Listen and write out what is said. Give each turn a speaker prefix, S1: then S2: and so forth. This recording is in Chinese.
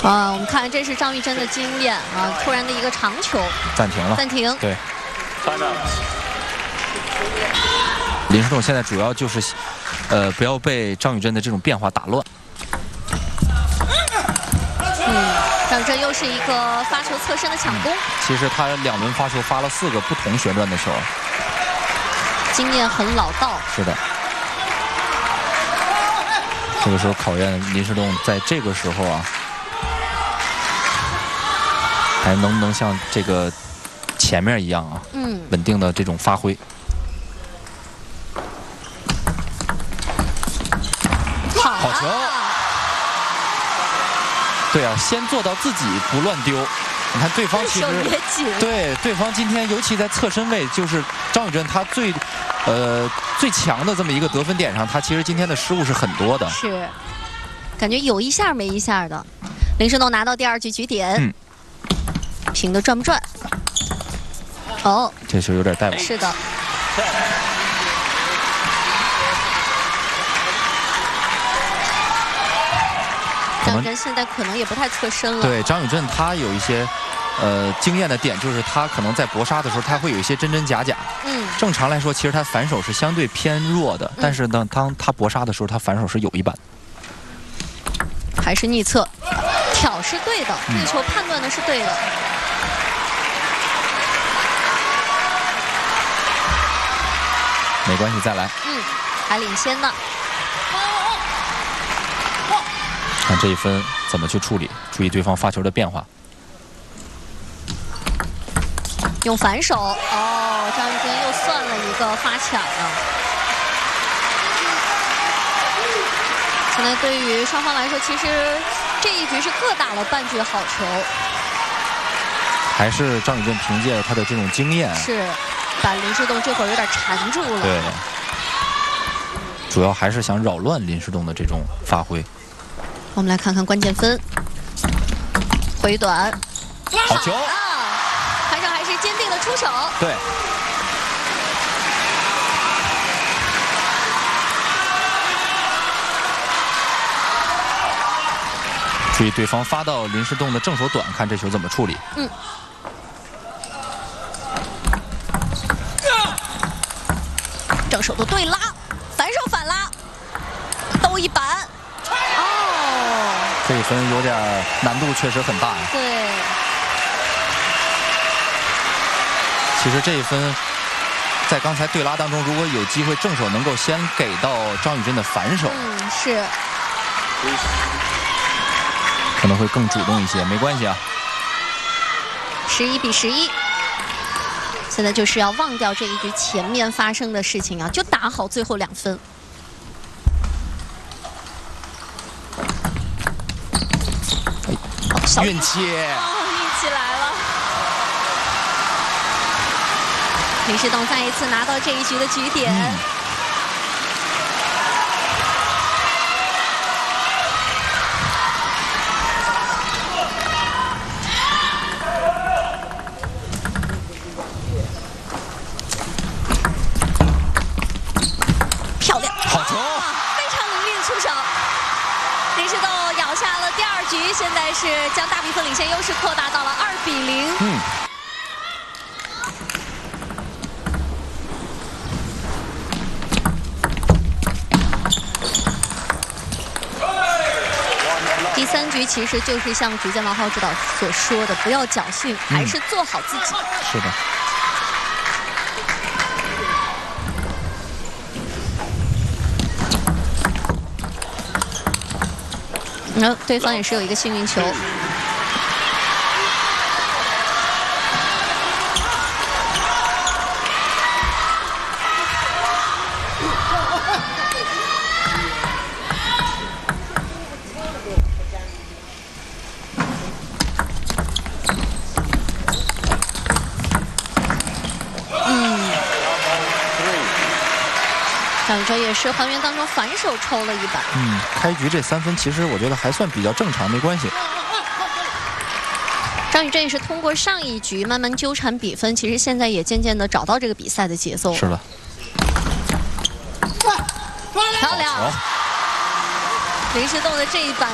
S1: 我们看这是张玉珍的经验啊，突然的一个长球，
S2: 暂停了，
S1: 暂停。
S2: 对。林诗栋现在主要就是，不要被张玉珍的这种变化打乱。
S1: 张玉珍又是一个发球侧身的抢攻。
S2: 其实他2轮发球发了4个不同旋转的球，
S1: 经验很老道。
S2: 是的。这个时候考验林诗栋在这个时候啊。 还能不能像这个前面一样啊？稳定的这种发挥。好球！对啊，先做到自己不乱丢。你看对方其实对对方今天尤其在侧身位，就是张宇珍他最强的这么一个得分点上，他其实今天的失误是很多的。
S1: 是，感觉有一下没一下的。林诗栋拿到第2局局点。平的转不转？哦，
S2: 这球有点带稳。
S1: 是的。张宇珍现在可能也不太侧身了。
S2: 对，张宇珍他有一些经验的点，就是他可能在搏杀的时候，他会有一些真真假假。正常来说，其实他反手是相对偏弱的，但是呢，当他搏杀的时候，他反手是有一板。
S1: 还是逆侧，挑是对的，这球判断的是对的。
S2: 没关系，再来。
S1: 还领先呢。
S2: 看这一分怎么去处理，注意对方发球的变化。
S1: 用反手，张玉珍又算了一个发抢了。现在对于双方来说，其实这一局是各打了半局好球。
S2: 还是张宇珍凭借他的这种经验。
S1: 是。 把林诗栋这会儿有点缠住了。
S2: 对，主要还是想扰乱林诗栋的这种发挥。
S1: 我们来看看关键分，回短，
S2: 好球！
S1: 韩少还是坚定的出手。
S2: 对。注意对方发到林诗栋的正手短，看这球怎么处理。
S1: 正手的对拉，反手反拉，兜一板。
S2: 这一分有点难度，确实很大呀。
S1: 对。
S2: 其实这一分，在刚才对拉当中，如果有机会正手能够先给到张宇珍的反手，
S1: 是，
S2: 可能会更主动一些。没关系啊。
S1: 11比11。 现在就是要忘掉这一局前面发生的事情啊，就打好最后2分。
S2: 运气，
S1: 运气来了！林诗栋再一次拿到这一局的局点。现在是将大比分领先优势扩大到了2比0。第3局其实就是像主剑王浩指导所说的，不要侥幸，还是做好自己。
S2: 是的。
S1: 对方也是有一个幸运球。张宇珍也是还原当中反手抽了一板。
S2: 开局这3分其实我觉得还算比较正常，没关系。
S1: 张宇珍也是通过上一局慢慢纠缠比分，其实现在也渐渐的找到这个比赛的节奏。
S2: 是的。
S1: 漂亮！林诗栋的这一板。